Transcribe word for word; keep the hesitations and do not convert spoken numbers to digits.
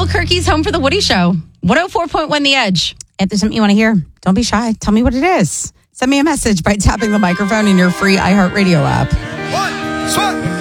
Albuquerque's home for the Woody Show. one oh four point one The Edge. If there's something you want to hear, don't be shy. Tell me what it is. Send me a message by tapping the microphone in your free iHeartRadio app. One, two.